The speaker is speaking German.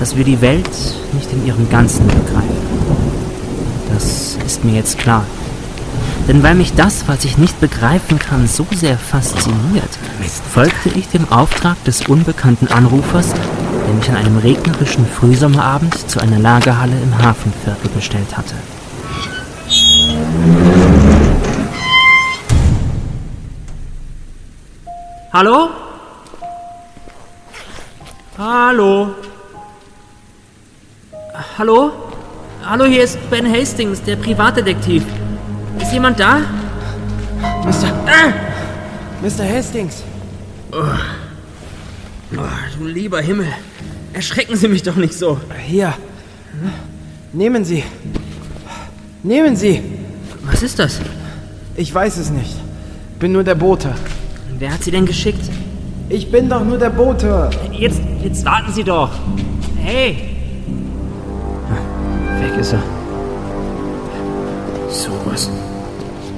dass wir die Welt nicht in ihrem Ganzen begreifen. Das ist mir jetzt klar. Denn weil mich das, was ich nicht begreifen kann, so sehr fasziniert, folgte ich dem Auftrag des unbekannten Anrufers, der mich an einem regnerischen Frühsommerabend zu einer Lagerhalle im Hafenviertel bestellt hatte. Hallo? Hallo? Hallo? Hallo, hier ist Ben Hastings, der Privatdetektiv. Ist jemand da? Mr. Hastings. Oh, du lieber Himmel. Erschrecken Sie mich doch nicht so. Hier. Nehmen Sie. Nehmen Sie. Was ist das? Ich weiß es nicht. Bin nur der Bote. Wer hat Sie denn geschickt? Ich bin doch nur der Bote. Jetzt warten Sie doch. Hey. Weg ist er. Sowas.